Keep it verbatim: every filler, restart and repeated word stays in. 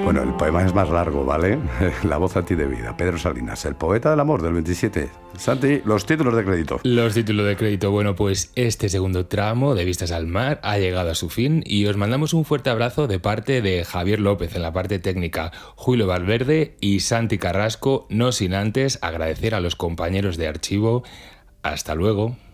Bueno, el poema es más largo, ¿vale? La voz a ti de vida. Pedro Salinas, el poeta del amor del veintisiete. Santi, los títulos de crédito. Los títulos de crédito. Bueno, pues este segundo tramo de Vistas al Mar ha llegado a su fin y os mandamos un fuerte abrazo de parte de Javier López en la parte técnica, Julio Valverde y Santi Carrasco, no sin antes agradecer a los compañeros de archivo. Hasta luego.